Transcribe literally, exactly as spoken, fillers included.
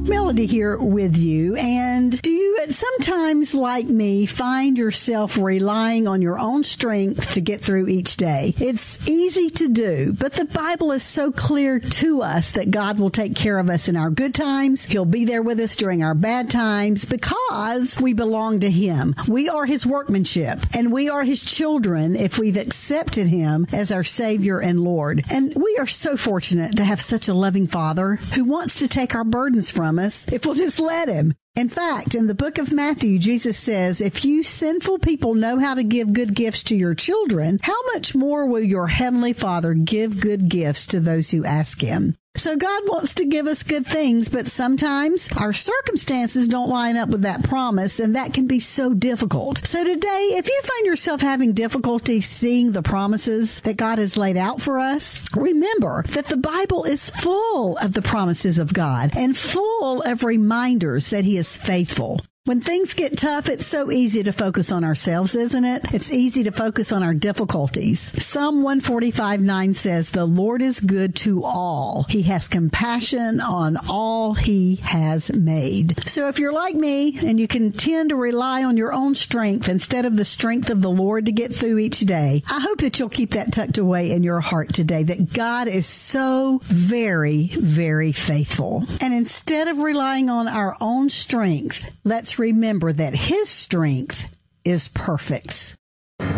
Melody here with you. And do you sometimes, like me, find yourself relying on your own strength to get through each day? It's easy to do, but the Bible is so clear to us that God will take care of us in our good times. He'll be there with us during our bad times because we belong to Him. We are His workmanship, and we are His children if we've accepted Him as our Savior and Lord. And we are so fortunate to have such a loving Father who wants to take our burdens from us if we'll just let Him. In fact, in the book of Matthew, Jesus says, if you sinful people know how to give good gifts to your children, how much more will your heavenly Father give good gifts to those who ask Him? So God wants to give us good things, but sometimes our circumstances don't line up with that promise, and that can be so difficult. So today, if you find yourself having difficulty seeing the promises that God has laid out for us, remember that the Bible is full of the promises of God and full of reminders that He is faithful. When things get tough, it's so easy to focus on ourselves, isn't it? It's easy to focus on our difficulties. Psalm one forty-five nine says, the Lord is good to all. He has compassion on all He has made. So if you're like me and you can tend to rely on your own strength instead of the strength of the Lord to get through each day, I hope that you'll keep that tucked away in your heart today, that God is so very, very faithful. And instead of relying on our own strength, let's remember that His strength is perfect.